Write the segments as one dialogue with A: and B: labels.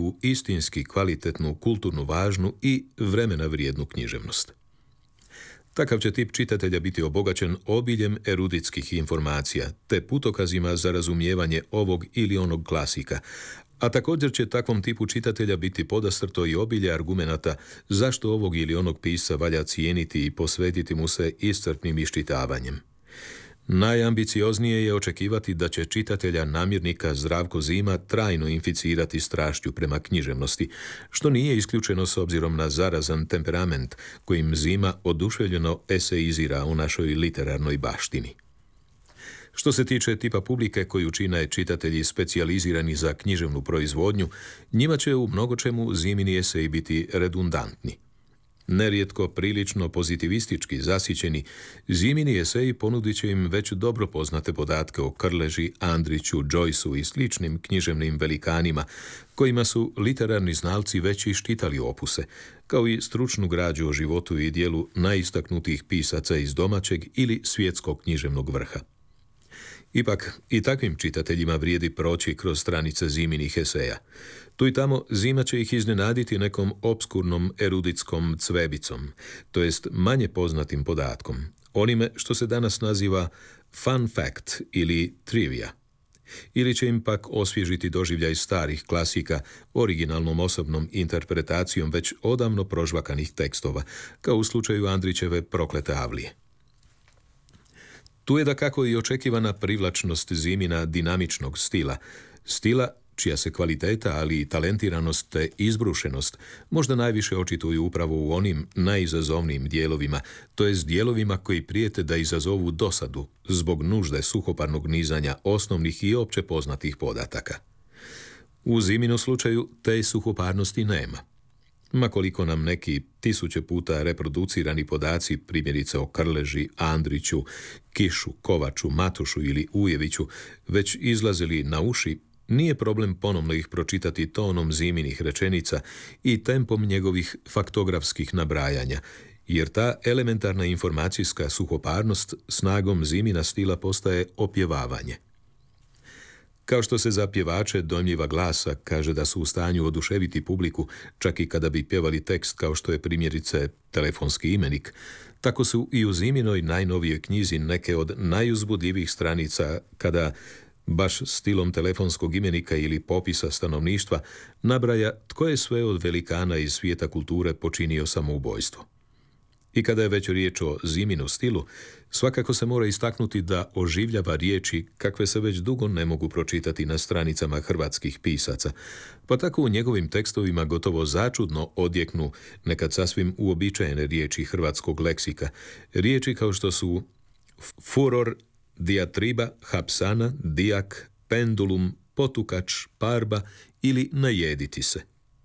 A: u istinski kvalitetnu, kulturnu važnu i vremena vrijednu književnost. Takav će tip čitatelja biti obogaćen obiljem eruditskih informacija, te putokazima za razumijevanje ovog ili onog klasika, a također će takvom tipu čitatelja biti podastrto i obilje argumenata zašto ovog ili onog pisca valja cijeniti i posvetiti mu se iscrpnim iščitavanjem. Najambicioznije je očekivati da će čitatelja namirnika Zdravko Zima trajno inficirati strašću prema književnosti, što nije isključeno s obzirom na zarazan temperament kojim Zima oduševljeno eseizira u našoj literarnoj baštini. Što se tiče tipa publike koju čine čitatelji specijalizirani za književnu proizvodnju, njima će u mnogočemu Zimini eseji biti redundantni. Nerijetko prilično pozitivistički zasićeni, Zimini eseji ponudit će im već dobro poznate podatke o Krleži, Andriću, Joyceu i sličnim književnim velikanima, kojima su literarni znalci već iščitali opuse, kao i stručnu građu o životu i djelu najistaknutijih pisaca iz domaćeg ili svjetskog književnog vrha. Ipak, i takvim čitateljima vrijedi proći kroz stranice Ziminih eseja. Tu i tamo Zima će ih iznenaditi nekom opskurnom eruditskom cvebicom, to jest manje poznatim podatkom, onime što se danas naziva fun fact ili trivia. Ili će im pak osvježiti doživljaj starih klasika originalnom osobnom interpretacijom već odavno prožvakanih tekstova, kao u slučaju Andrićeve Proklete Avlije. Tu je dakako i očekivana privlačnost Zimina dinamičnog stila čija se kvaliteta, ali i talentiranost te izbrušenost možda najviše očituju upravo u onim najizazovnijim dijelovima, to jest dijelovima koji prijete da izazovu dosadu zbog nužde suhoparnog nizanja osnovnih i opće poznatih podataka. U Ziminu slučaju te suhoparnosti nema. Ma koliko nam neki 1000 puta reproducirani podaci, primjerice o Krleži, Andriću, Kišu, Kovaču, Matušu ili Ujeviću, već izlazili na uši, nije problem ponovno ih pročitati tonom Ziminih rečenica i tempom njegovih faktografskih nabrajanja, jer ta elementarna informacijska suhoparnost snagom Zimina stila postaje opjevavanje. Kao što se za pjevače dojmljiva glasa kaže da su u stanju oduševiti publiku čak i kada bi pjevali tekst kao što je primjerice Telefonski imenik, tako su i u Ziminoj najnovijoj knjizi neke od najuzbudljivijih stranica kada, baš stilom Telefonskog imenika ili popisa stanovništva, nabraja tko je sve od velikana iz svijeta kulture počinio samoubojstvo. I kada je već riječ o Ziminu stilu, svakako se mora istaknuti da oživljava riječi kakve se već dugo ne mogu pročitati na stranicama hrvatskih pisaca, pa tako u njegovim tekstovima gotovo začudno odjeknu nekad sasvim uobičajene riječi hrvatskog leksika, riječi kao što su furor, dijatriba, hapsana, dijak, pendulum, potukač, parba ili najediti se.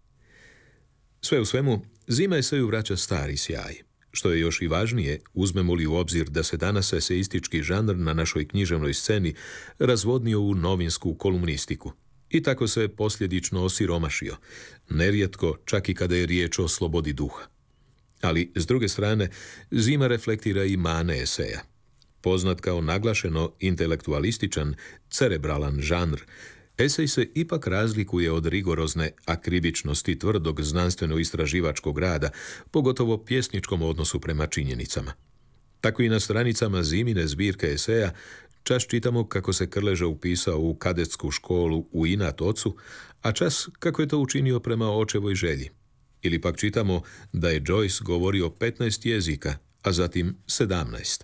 A: Sve u svemu, Zima eseju vraća stari sjaj. Što je još i važnije, uzmemo li u obzir da se danas eseistički žanr na našoj književnoj sceni razvodnio u novinsku kolumnistiku i tako se posljedično osiromašio, nerijetko čak i kada je riječ o slobodi duha. Ali, s druge strane, Zima reflektira i mane eseja. Poznat kao naglašeno intelektualističan, cerebralan žanr, esej se ipak razlikuje od rigorozne akribičnosti tvrdog znanstveno-istraživačkog rada, pogotovo pjesničkom odnosu prema činjenicama. Tako i na stranicama Zimine zbirke eseja čas čitamo kako se Krleža upisao u kadetsku školu u inat ocu, a čas kako je to učinio prema očevoj želji. Ili pak čitamo da je Joyce govorio 15 jezika, a zatim 17.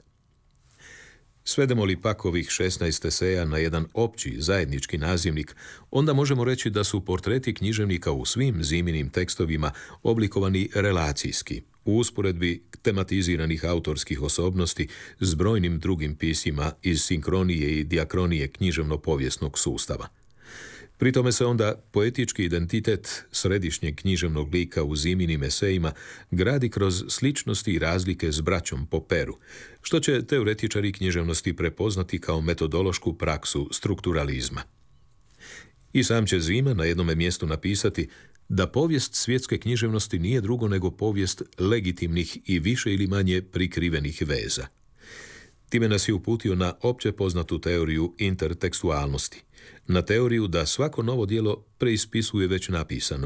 A: Svedemo li pak ovih 16 eseja na jedan opći, zajednički nazivnik, onda možemo reći da su portreti književnika u svim Ziminim tekstovima oblikovani relacijski, u usporedbi tematiziranih autorskih osobnosti s brojnim drugim pisima iz sinkronije i diakronije književno-povijesnog sustava. Pri tome se onda poetički identitet središnjeg književnog lika u Ziminim esejima gradi kroz sličnosti i razlike s braćom po peru, što će teoretičari književnosti prepoznati kao metodološku praksu strukturalizma. I sam će Zima na jednome mjestu napisati da povijest svjetske književnosti nije drugo nego povijest legitimnih i više ili manje prikrivenih veza. Time nas je uputio na opće poznatu teoriju intertekstualnosti, na teoriju da svako novo djelo preispisuje već napisano,